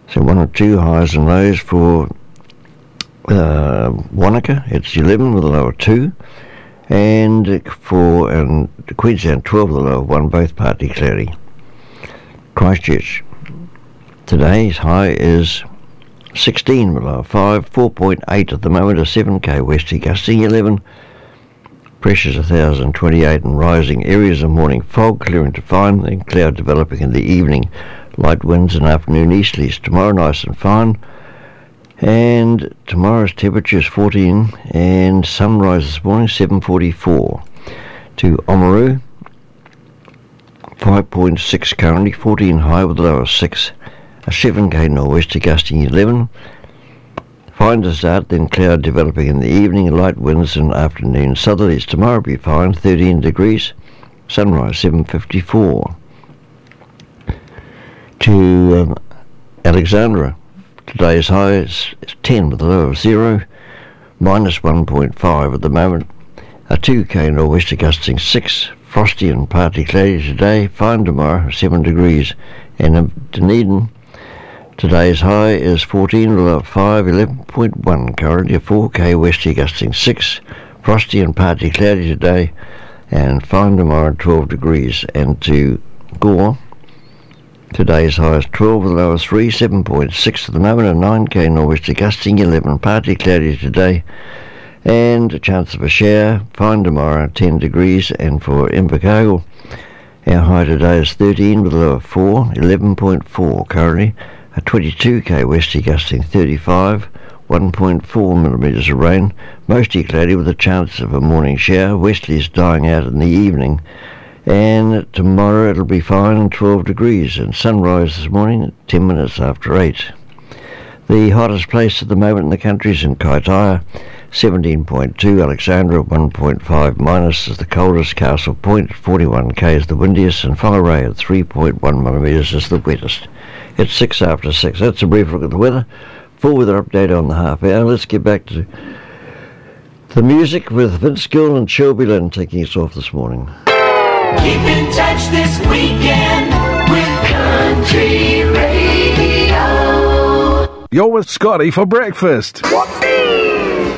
So 1 or 2 highs and lows for Wanaka, it's 11 with a low of 2. And for Queensland, 12 with a low of 1, both partly cloudy. Christchurch, today's high is 16 with a low of 5, 4.8 at the moment, a 7k westerly gusting 11. Pressure's 1,028 and rising. Areas of morning fog clearing to fine, then cloud developing in the evening. Light winds and afternoon easterlies. Tomorrow nice and fine. And tomorrow's temperature is 14 and sunrise this morning 7:44. To Oamaru, 5.6 currently, 14 high with a low of 6. A 7k nor'wester gusting 11. Fine to start, then cloud developing in the evening, light winds and afternoon southerlies. Tomorrow will be fine, 13 degrees, sunrise 7:54. To Alexandra, today's high is 10 with a low of 0, minus 1.5 at the moment, a 2k nor'wester gusting 6, frosty and partly cloudy today, fine tomorrow 7 degrees. And Dunedin, today's high is 14 with a low of 5, 11.1 currently, a 4k westerly gusting 6, frosty and partly cloudy today, and fine tomorrow 12 degrees. And to Gore, today's high is 12 with a low of 3, 7.6 at the moment, a 9k nor'wester gusting 11, partly cloudy today, and a chance of a shower, fine tomorrow 10 degrees. And for Invercargill, our high today is 13 with a low of 4, 11.4 currently, a 22k westerly gusting 35, 1.4 millimetres of rain, mostly cloudy with a chance of a morning shower, westerlies dying out in the evening. And tomorrow it'll be fine, 12 degrees, and sunrise this morning at 10 minutes after 8. The hottest place at the moment in the country is in Kaitaia, 17.2, Alexandra 1.5 minus is the coldest, Castle Point 41k is the windiest, and Whangarei at 3.1 millimetres is the wettest. It's 6 after 6. That's a brief look at the weather. Full weather update on the half hour. Let's get back to the music with Vince Gill and Shelby Lynn taking us off this morning. Keep in touch this weekend with Country Radio. You're with Scotty for breakfast. What